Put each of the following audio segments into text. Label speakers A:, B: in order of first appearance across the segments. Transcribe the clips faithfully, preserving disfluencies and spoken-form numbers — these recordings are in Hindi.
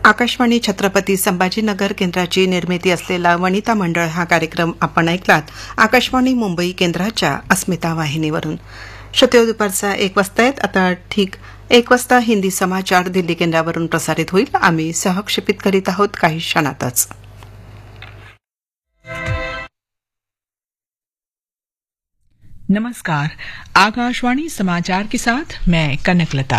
A: आकाशवाणी छत्रपती संभाजीनगर केंद्राची निर्मिती असलेला वनिता मंडळ हा कार्यक्रम आपण ऐकलात आकाशवाणी मुंबई केंद्राच्या अस्मिता वाहिनीवरून. श्रोते दुपारचा एक वाजता आहेत. आता ठीक एक वाजता हिंदी समाचार दिल्ली केंद्रावरून प्रसारित होईल. आम्ही सहक्षेपित करीत आहोत काही क्षणातच.
B: नमस्कार, आकाशवाणी समाचार के साथ मैं कनकलता.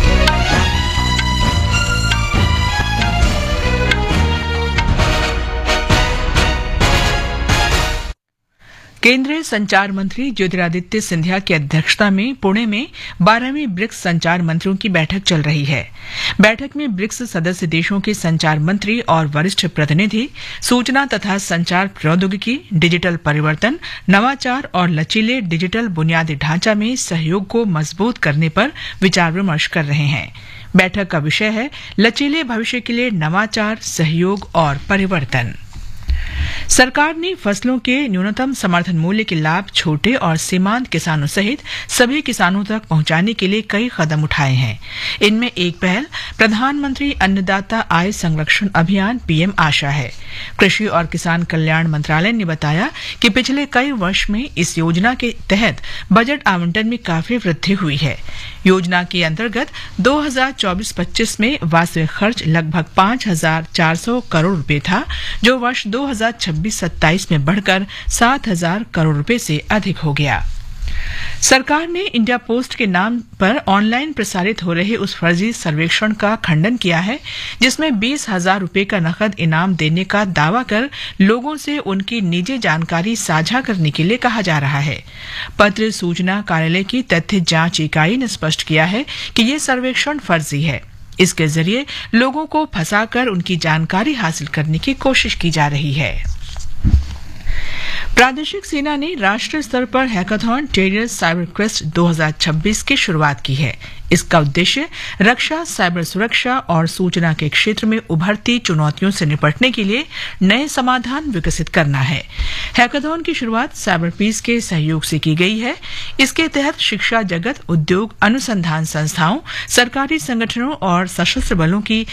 B: केंद्रीय संचार मंत्री ज्योतिरादित्य सिंधिया की अध्यक्षता में पुणे में बारहवीं ब्रिक्स संचार मंत्रियों की बैठक चल रही है. बैठक में ब्रिक्स सदस्य देशों के संचार मंत्री और वरिष्ठ प्रतिनिधि सूचना तथा संचार प्रौद्योगिकी, डिजिटल परिवर्तन, नवाचार और लचीले डिजिटल बुनियादी ढांचा में सहयोग को मजबूत करने पर विचार विमर्श कर रहे हैं. बैठक का विषय है लचीले भविष्य के लिए नवाचार, सहयोग और परिवर्तन. सरकार ने फसलों के न्यूनतम समर्थन मूल्य के लाभ छोटे और सीमांत किसानों सहित सभी किसानों तक पहुंचाने के लिए कई कदम उठाए हैं. इनमें एक पहल प्रधानमंत्री अन्नदाता आय संरक्षण अभियान पीएम आशा है. कृषि और किसान कल्याण मंत्रालय ने बताया कि पिछले कई वर्ष में इस योजना के तहत बजट आवंटन में काफी वृद्धि हुई है. योजना के अंतर्गत दो हज़ार चौबीस पच्चीस में वास्तविक खर्च लगभग पांच हजार चार सौ करोड़ रुपए था, जो वर्ष दो हज़ार छब्बीस सत्ताईस में बढ़कर सात हजार करोड़ रुपए से अधिक हो गया. सरकार ने इंडिया पोस्ट के नाम पर ऑनलाइन प्रसारित हो रहे उस फर्जी सर्वेक्षण का खंडन किया है जिसमें बीस हजार रुपए का नकद इनाम देने का दावा कर लोगों से उनकी निजी जानकारी साझा करने के लिए कहा जा रहा है. पत्र सूचना कार्यालय की तथ्य जांच इकाई ने स्पष्ट किया है कि ये सर्वेक्षण फर्जी है. इसके जरिए लोगों को फंसाकर उनकी जानकारी हासिल करने की कोशिश की जा रही है. प्रादेशिक सेना ने राष्ट्रीय स्तर पर हैकाथॉन टेरियर साइबर क्वेस्ट दो हज़ार छब्बीस की शुरुआत की है. इसका उद्देश्य रक्षा, साइबर सुरक्षा और सूचना के क्षेत्र में उभरती चुनौतियों से निपटने के लिए नए समाधान विकसित करना है. हैकाथॉन की शुरुआत साइबर पीस के सहयोग से की गई है. इसके तहत शिक्षा जगत, उद्योग, अनुसंधान संस्थाओं, सरकारी संगठनों और सशस्त्र बलों की